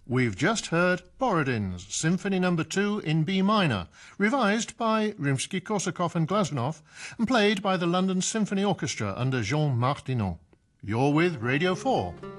We've just heard Borodin's Symphony No. 2 in B minor, revised by Rimsky-Korsakov and Glazunov, and played by the London Symphony Orchestra under Jean Martineau. You're with Radio 4.